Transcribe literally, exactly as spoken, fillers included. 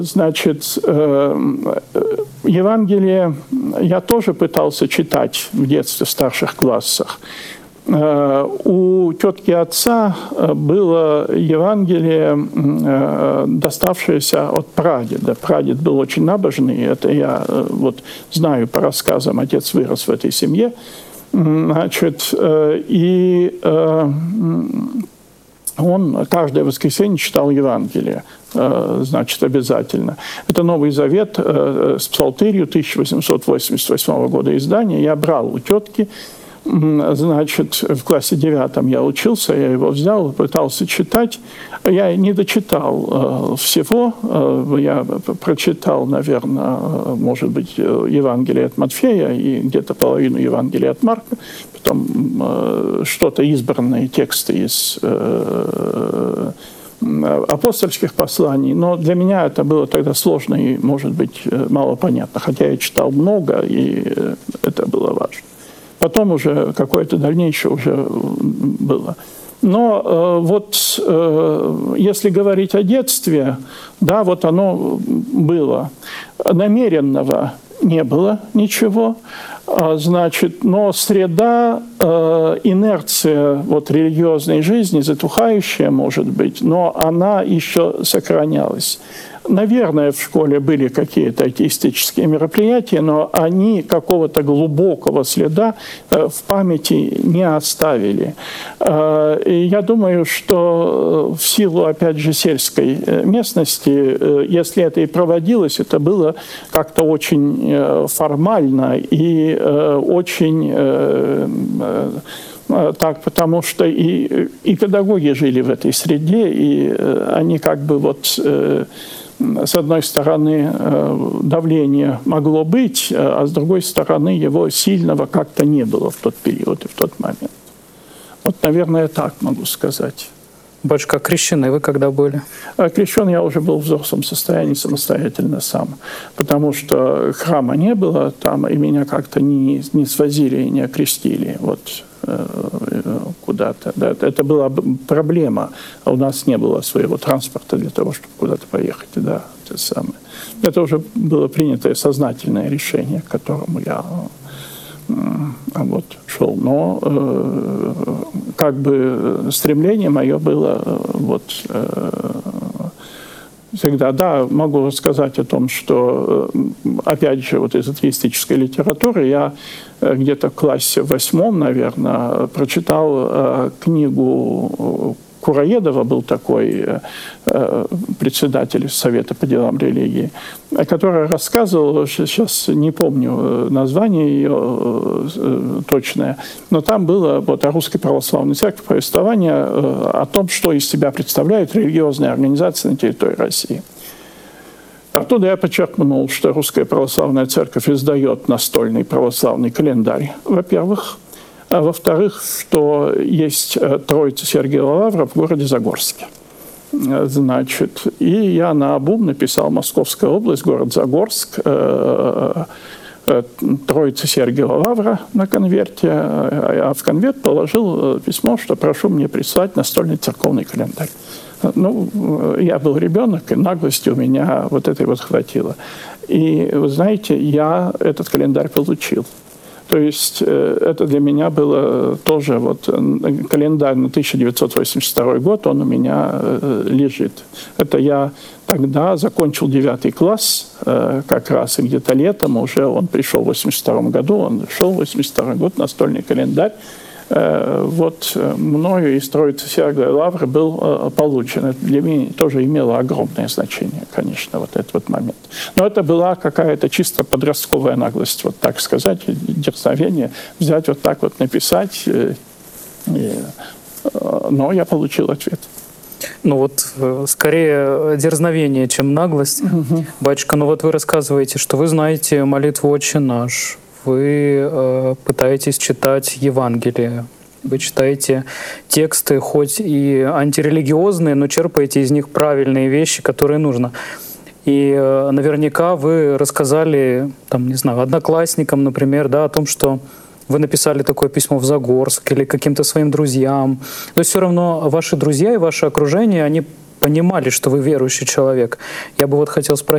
Значит, Евангелие я тоже пытался читать в детстве в старших классах. У тетки отца было Евангелие, доставшееся от прадеда. Прадед был очень набожный, это я вот знаю по рассказам, отец вырос в этой семье. Значит, и он каждое воскресенье читал Евангелие, значит, обязательно. Это Новый Завет с псалтырью тысяча восемьсот восемьдесят восьмого года издания. Я брал у тетки, значит, в классе девятом я учился, я его взял, пытался читать. Я не дочитал всего. Я прочитал, наверное, может быть, Евангелие от Матфея и где-то половину Евангелия от Марка. Потом что-то избранные тексты из апостольских посланий. Но для меня это было тогда сложно и, может быть, мало понятно. Хотя я читал много, и это было важно. Потом уже какое-то дальнейшее уже было. Но э, вот э, если говорить о детстве, да, вот оно было. Намеренного не было ничего, а, значит, но среда, э, инерция вот, религиозной жизни, затухающая, может быть, но она еще сохранялась. Наверное, в школе были какие-то атеистические мероприятия, но они какого-то глубокого следа в памяти не оставили. И я думаю, что в силу, опять же, сельской местности, если это и проводилось, это было как-то очень формально и очень так, потому что и, и педагоги жили в этой среде, и они как бы вот... С одной стороны, давление могло быть, а с другой стороны, его сильного как-то не было в тот период и в тот момент. Вот, наверное, так могу сказать. Батюшка, крещены вы когда были? Крещен я уже был в взрослом состоянии самостоятельно сам, потому что храма не было там, и меня как-то не, не свозили, не окрестили вот, куда-то. Да, это была проблема. У нас не было своего транспорта для того, чтобы куда-то поехать. Да, это самое. Это уже было принятое сознательное решение, к которому я вот, шел. Но э, как бы стремление мое было вот, э, всегда. Да, могу рассказать о том, что, опять же, вот из атеистической литературы я где-то в классе восьмом, наверное, прочитал э, книгу Кураедова, был такой э, председатель Совета по делам религии, который рассказывал, сейчас не помню название ее э, точное, но там было вот, о Русской Православной Церкви повествование э, о том, что из себя представляют религиозные организации на территории России. Оттуда я подчеркнул, что Русская Православная Церковь издает настольный православный календарь, во-первых. А во-вторых, что есть Троица Сергиева Лавра в городе Загорске. Значит, и я наобум написал Московская область, город Загорск, Троица Сергиева Лавра на конверте, а в конверт положил письмо, что прошу мне прислать настольный церковный календарь. Ну, я был ребенок, и наглости у меня вот этой вот хватило. И, вы знаете, я этот календарь получил. То есть это для меня было тоже вот календарь на тысяча девятьсот восемьдесят второй год, он у меня лежит. Это я тогда закончил девятый класс, как раз, и где-то летом уже он пришел в восемьдесят втором году, он шел в восемьдесят второй год, настольный календарь. Вот мною из Троицы Сергиевой Лавры был получен. Это для меня тоже имело огромное значение, конечно, вот этот вот момент. Но это была какая-то чисто подростковая наглость, вот так сказать, дерзновение, взять вот так вот написать. Но я получил ответ. Ну вот, скорее дерзновение, чем наглость. Угу. Батюшка, ну вот вы рассказываете, что вы знаете молитву «Отче наш». Вы э, пытаетесь читать Евангелие, вы читаете тексты, хоть и антирелигиозные, но черпаете из них правильные вещи, которые нужно. И э, наверняка вы рассказали, там, не знаю, одноклассникам, например, да, о том, что вы написали такое письмо в Загорск или каким-то своим друзьям. Но все равно ваши друзья и ваше окружение, они понимали, что вы верующий человек. Я бы вот хотел спросить,